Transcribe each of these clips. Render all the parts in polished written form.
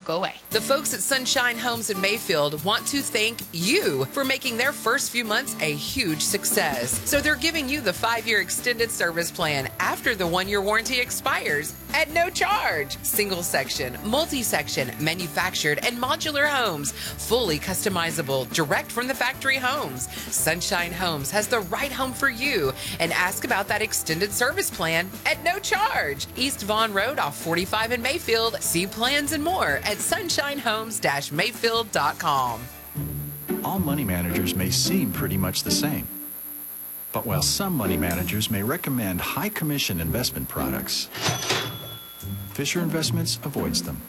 go away. The folks at Sunshine Homes in Mayfield want to thank you for making their first few months a huge success. So they're giving you the 5-year extended service plan after the 1-year warranty expires at no charge. Single section, multi-section, manufactured and modular homes, fully customizable, direct from the factory homes. Sunshine Homes has the right home for you, and ask about that extended service plan at no charge. East Vaughn Road off 45 in Mayfield. See plans and more at sunshinehomes-mayfield.com. All money managers may seem pretty much the same. But while some money managers may recommend high commission investment products, Fisher Investments avoids them.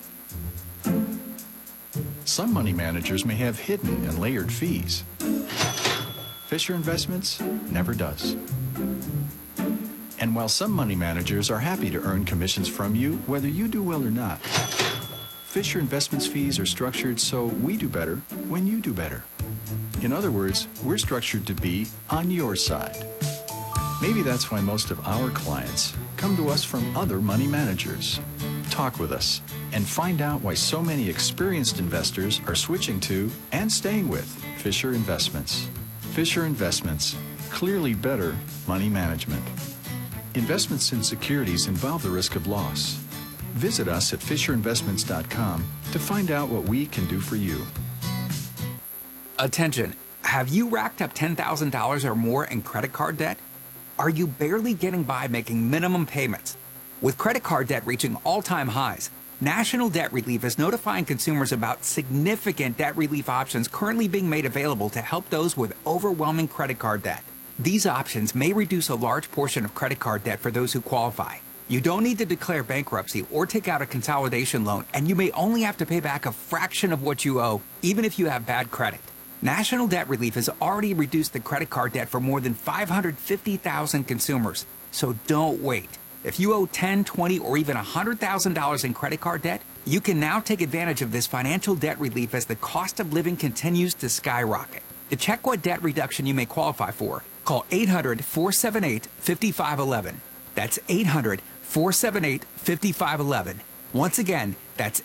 Some money managers may have hidden and layered fees. Fisher Investments never does. And while some money managers are happy to earn commissions from you, whether you do well or not, Fisher Investments fees are structured so we do better when you do better. In other words, we're structured to be on your side. Maybe that's why most of our clients come to us from other money managers. Talk with us and find out why so many experienced investors are switching to and staying with Fisher Investments. Fisher Investments, clearly better money management. Investments in securities involve the risk of loss. Visit us at FisherInvestments.com to find out what we can do for you. Attention, have you racked up $10,000 or more in credit card debt? Are you barely getting by making minimum payments? With credit card debt reaching all-time highs, National Debt Relief is notifying consumers about significant debt relief options currently being made available to help those with overwhelming credit card debt. These options may reduce a large portion of credit card debt for those who qualify. You don't need to declare bankruptcy or take out a consolidation loan, and you may only have to pay back a fraction of what you owe, even if you have bad credit. National Debt Relief has already reduced the credit card debt for more than 550,000 consumers, so don't wait. If you owe $10,000, $20,000, or even $100,000 in credit card debt, you can now take advantage of this financial debt relief as the cost of living continues to skyrocket. To check what debt reduction you may qualify for, call 800-478-5511. That's 800-478-5511. Once again, that's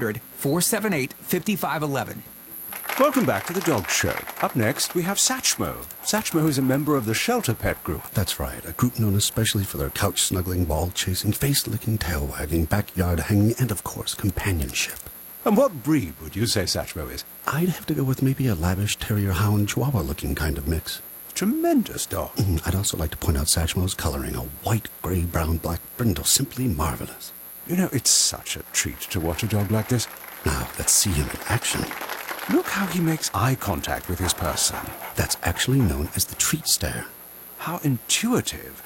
800-478-5511. Welcome back to the Dog Show. Up next, we have Satchmo. Satchmo is a member of the Shelter Pet Group. That's right, a group known especially for their couch-snuggling, ball-chasing, face-licking, tail-wagging, backyard-hanging, and, of course, companionship. And what breed would you say Satchmo is? I'd have to go with maybe a lavish terrier-hound chihuahua-looking kind of mix. Tremendous dog. I'd also like to point out Satchmo's coloring, a white, gray, brown, black brindle, simply marvelous. You know, it's such a treat to watch a dog like this. Now, let's see him in action. Look how he makes eye contact with his person. That's actually known as the treat stare. How intuitive.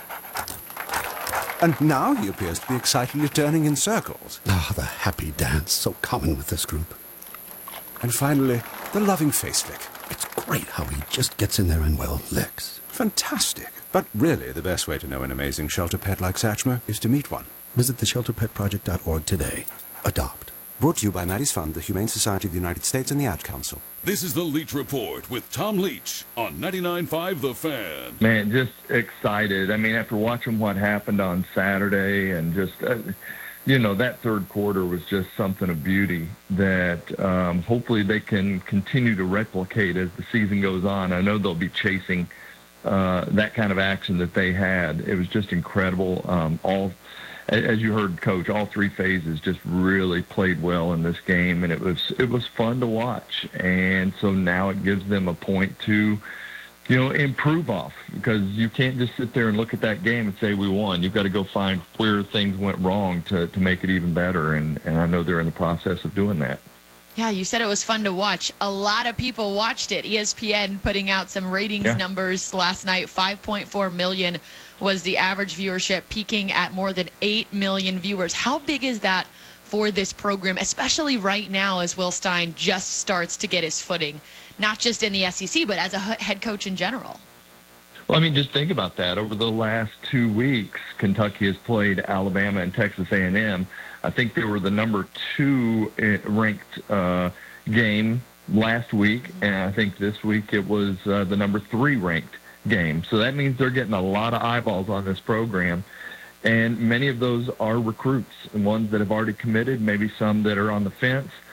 And now he appears to be excitedly turning in circles. Ah, the happy dance, so common with this group. And finally, the loving face lick. It's great how he just gets in there and, well, licks. Fantastic. But really, the best way to know an amazing shelter pet like Satchmo is to meet one. Visit theshelterpetproject.org today. Adopt. Brought to you by Maddie's Fund, the Humane Society of the United States, and the Ad Council. This is the Leach Report with Tom Leach on 99.5 The Fan. Man, just excited. I mean, after watching what happened on Saturday and just, that third quarter was just something of beauty that hopefully they can continue to replicate as the season goes on. I know they'll be chasing that kind of action that they had. It was just incredible. As you heard, Coach, all three phases just really played well in this game, and it was fun to watch. And so now it gives them a point to, improve off, because you can't just sit there and look at that game and say we won. You've got to go find where things went wrong to make it even better, and I know they're in the process of doing that. Yeah, you said it was fun to watch. A lot of people watched it. ESPN putting out some ratings numbers last night. 5.4 million was the average viewership, peaking at more than 8 million viewers. How big is that for this program, especially right now as Will Stein just starts to get his footing, not just in the SEC, but as a head coach in general? Well, I mean, just think about that. Over the last 2 weeks, Kentucky has played Alabama and Texas A&M. I think they were the number 2 ranked game last week, and I think this week it was the number 3 ranked game. So that means they're getting a lot of eyeballs on this program, and many of those are recruits, and ones that have already committed, maybe some that are on the fence.